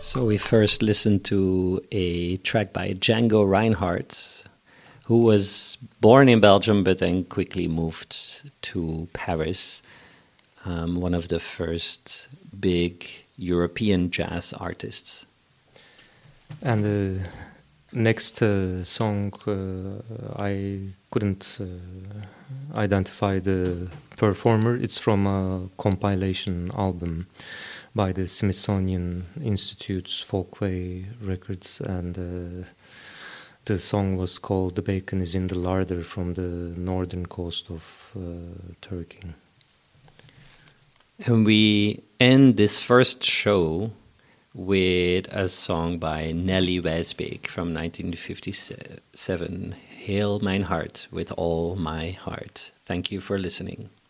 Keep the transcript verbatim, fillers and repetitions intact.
So we first listened to a track by Django Reinhardt, who was born in Belgium but then quickly moved to Paris, um, one of the first big European jazz artists. And the next uh, song, uh, I couldn't uh, identify the performer. It's from a compilation album by the Smithsonian Institute's Folkways Records, and uh, the song was called "The Bacon is in the Larder" from the northern coast of uh, Turkey. And we end this first show with a song by Nelly Wesbeek from nineteen fifty-seven, Hail Mein Heart with All My Heart. Thank you for listening.